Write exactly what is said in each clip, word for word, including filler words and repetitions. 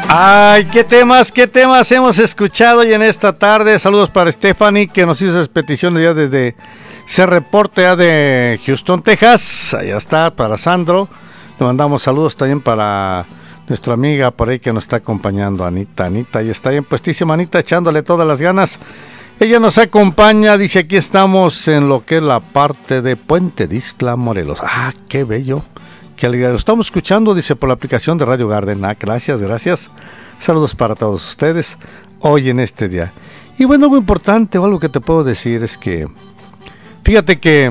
Ay, qué temas, qué temas hemos escuchado hoy en esta tarde. Saludos para Stephanie, que nos hizo esas peticiones ya desde ese reporte ya de Houston, Texas. Allá está, para Sandro. Le mandamos saludos también para nuestra amiga por ahí que nos está acompañando, Anita. Anita, ahí está bien puestísima, Anita, echándole todas las ganas. Ella nos acompaña, dice, aquí estamos en lo que es la parte de Puente de Ixtla, Morelos. Ah, qué bello. Que lo estamos escuchando, dice, por la aplicación de Radio Garden. Ah, gracias, gracias. Saludos para todos ustedes hoy en este día. Y bueno, algo importante o algo que te puedo decir es que, fíjate que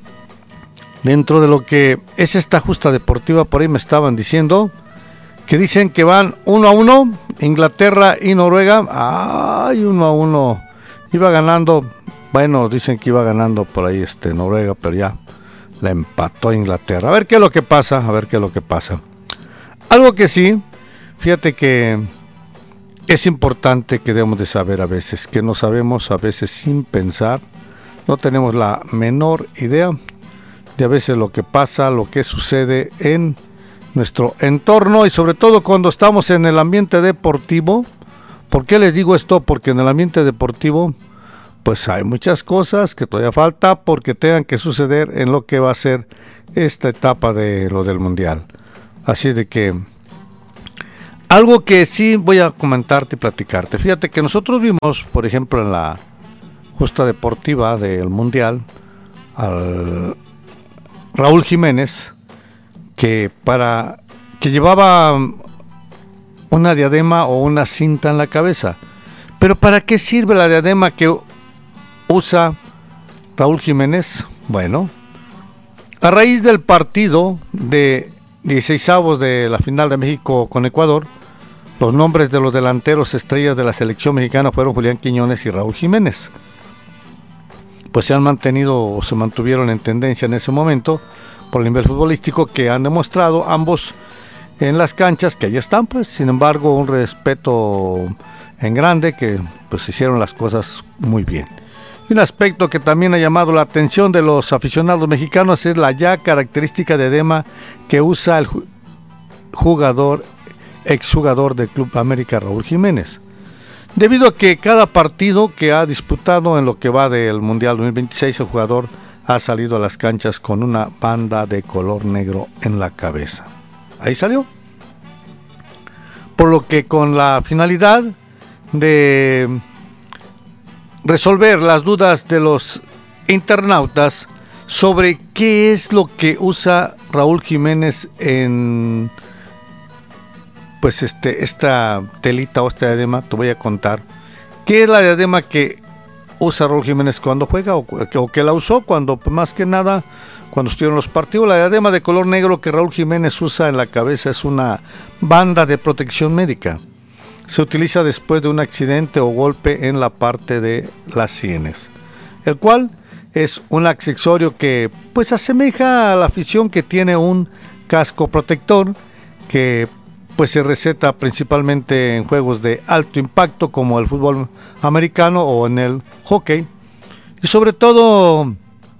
dentro de lo que es esta justa deportiva, por ahí me estaban diciendo que dicen que van uno a uno, Inglaterra y Noruega. Ay, uno a uno. Iba ganando, bueno, dicen que iba ganando por ahí este Noruega, pero ya la empató Inglaterra. A ver qué es lo que pasa, a ver qué es lo que pasa. Algo que sí, fíjate que es importante que debemos de saber a veces, que no sabemos a veces sin pensar, no tenemos la menor idea de a veces lo que pasa, lo que sucede en nuestro entorno y sobre todo cuando estamos en el ambiente deportivo. ¿Por qué les digo esto? Porque en el ambiente deportivo pues hay muchas cosas que todavía falta porque tengan que suceder en lo que va a ser esta etapa de lo del Mundial. Así de que algo que sí voy a comentarte y platicarte. Fíjate que nosotros vimos, por ejemplo, en la justa deportiva del Mundial, al Raúl Jiménez, que para que llevaba una diadema o una cinta en la cabeza. Pero ¿para qué sirve la diadema que usa Raúl Jiménez? Bueno, a raíz del partido de dieciseisavos de la final de México con Ecuador, los nombres de los delanteros estrellas de la selección mexicana fueron Julián Quiñones y Raúl Jiménez. Pues se han mantenido o se mantuvieron en tendencia en ese momento por el nivel futbolístico que han demostrado ambos en las canchas, que ahí están, pues, sin embargo, un respeto en grande, que pues hicieron las cosas muy bien. Y un aspecto que también ha llamado la atención de los aficionados mexicanos es la ya característica diadema que usa el jugador, exjugador del Club América, Raúl Jiménez. Debido a que cada partido que ha disputado en lo que va del Mundial dos mil veintiséis, el jugador ha salido a las canchas con una banda de color negro en la cabeza. Ahí salió. Por lo que con la finalidad de resolver las dudas de los internautas sobre qué es lo que usa Raúl Jiménez en pues este esta telita o esta diadema, te voy a contar qué es la diadema que usa Raúl Jiménez cuando juega o, o que la usó cuando, más que nada, cuando estuvieron los partidos. La diadema de color negro que Raúl Jiménez usa en la cabeza es una banda de protección médica. Se utiliza después de un accidente o golpe en la parte de las sienes, el cual es un accesorio que pues asemeja a la afición que tiene un casco protector que pues se receta principalmente en juegos de alto impacto como el fútbol americano o en el hockey, y sobre todo,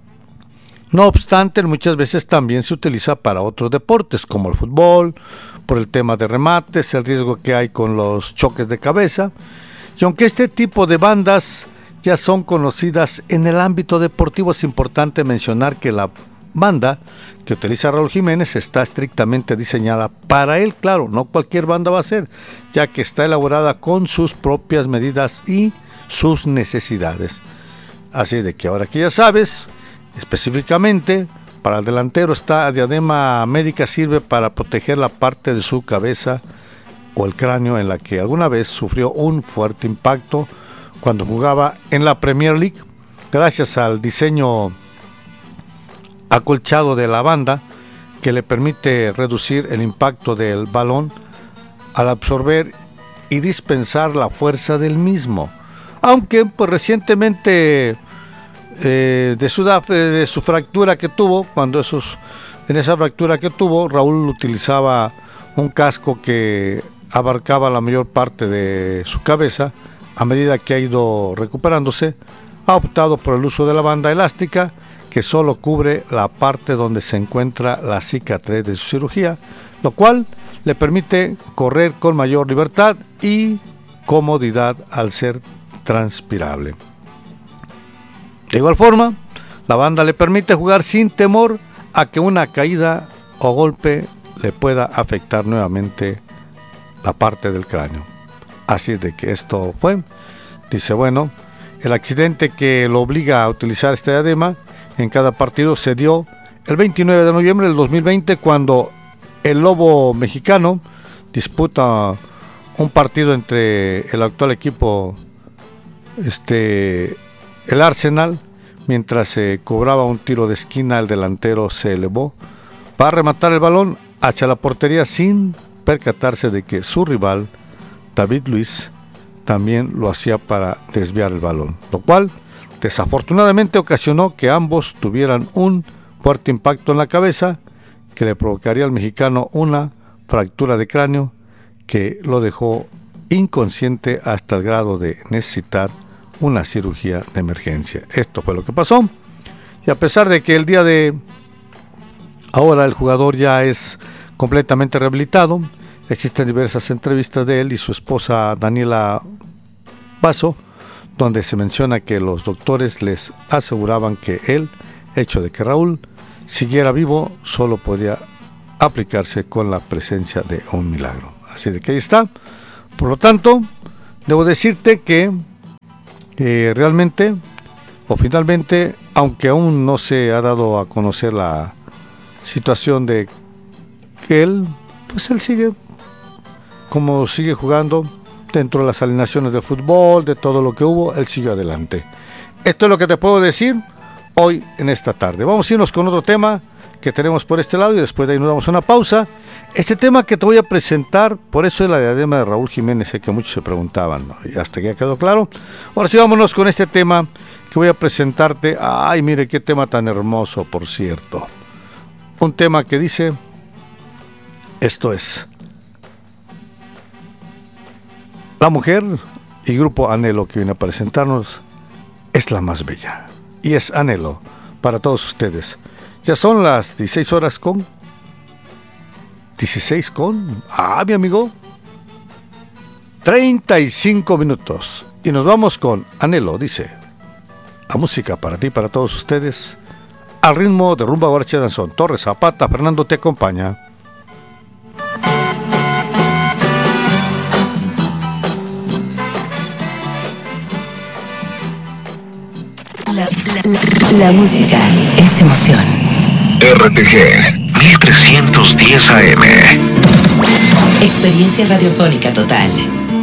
no obstante, muchas veces también se utiliza para otros deportes como el fútbol, por el tema de remates, el riesgo que hay con los choques de cabeza. Y aunque este tipo de bandas ya son conocidas en el ámbito deportivo, es importante mencionar que la banda que utiliza Raúl Jiménez está estrictamente diseñada para él. Claro, no cualquier banda va a ser, ya que está elaborada con sus propias medidas y sus necesidades. Así de que ahora que ya sabes, específicamente para el delantero, esta diadema médica sirve para proteger la parte de su cabeza o el cráneo en la que alguna vez sufrió un fuerte impacto cuando jugaba en la Premier League. Gracias al diseño acolchado de la banda, que le permite reducir el impacto del balón al absorber y dispensar la fuerza del mismo. Aunque pues recientemente Eh, de, su, de su fractura que tuvo, cuando esos, en esa fractura que tuvo, Raúl utilizaba un casco que abarcaba la mayor parte de su cabeza. A medida que ha ido recuperándose, ha optado por el uso de la banda elástica que solo cubre la parte donde se encuentra la cicatriz de su cirugía, lo cual le permite correr con mayor libertad y comodidad al ser transpirable. De igual forma, la banda le permite jugar sin temor a que una caída o golpe le pueda afectar nuevamente la parte del cráneo. Así es de que esto fue. Dice, bueno, el accidente que lo obliga a utilizar este diadema en cada partido se dio el veintinueve de noviembre del dos mil veinte, cuando el Lobo mexicano disputa un partido entre el actual equipo, este, el Arsenal. Mientras se cobraba un tiro de esquina, el delantero se elevó para rematar el balón hacia la portería sin percatarse de que su rival, David Luiz, también lo hacía para desviar el balón, lo cual desafortunadamente ocasionó que ambos tuvieran un fuerte impacto en la cabeza que le provocaría al mexicano una fractura de cráneo que lo dejó inconsciente hasta el grado de necesitar una cirugía de emergencia. Esto fue lo que pasó, y a pesar de que el día de ahora el jugador ya es completamente rehabilitado, existen diversas entrevistas de él y su esposa Daniela Basso, donde se menciona que los doctores les aseguraban que el hecho de que Raúl siguiera vivo solo podía aplicarse con la presencia de un milagro. Así de que ahí está. Por lo tanto, debo decirte que eh, realmente o finalmente, aunque aún no se ha dado a conocer la situación de que él, pues él sigue como sigue jugando dentro de las alineaciones de fútbol, de todo lo que hubo, él siguió adelante. Esto es lo que te puedo decir hoy en esta tarde. Vamos a irnos con otro tema que tenemos por este lado y después de ahí nos damos una pausa. Este tema que te voy a presentar, por eso es la diadema de Raúl Jiménez, sé que muchos se preguntaban, ¿no? Y hasta que ya quedó claro. Ahora sí, vámonos con este tema que voy a presentarte. Ay, mire qué tema tan hermoso, por cierto. Un tema que dice, esto es la mujer y grupo Anhelo que viene a presentarnos es la más bella. Y es Anhelo para todos ustedes. Ya son las dieciséis horas con... dieciséis con... Ah, mi amigo. treinta y cinco minutos. Y nos vamos con Anhelo, dice. La música para ti, para todos ustedes. Al ritmo de rumba, guaracha, danzón. Torres Zapata, Fernando te acompaña. La, la, la, la música es emoción. R T G mil trescientos diez A M. Experiencia radiofónica total.